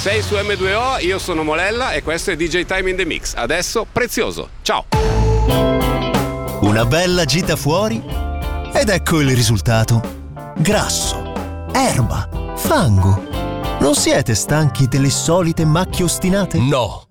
Sei su M2O, io sono Molella e questo è DJ Time in the Mix. Adesso Prezioso. Ciao. Una bella gita fuori ed ecco il risultato. Grasso, erba, fango. Non siete stanchi delle solite macchie ostinate? No.